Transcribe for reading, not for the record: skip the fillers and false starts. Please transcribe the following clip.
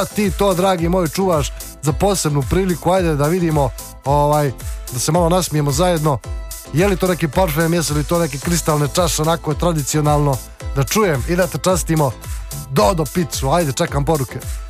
ti to, dragi moj, čuvaš za posebnu priliku, ajde da vidimo, da se malo nasmijemo zajedno. Je li to neki parfem, jesu li to neke kristalne čaše, onako tradicionalno, da čujem i da te častimo. Dodo picu, ajde, čekam poruke.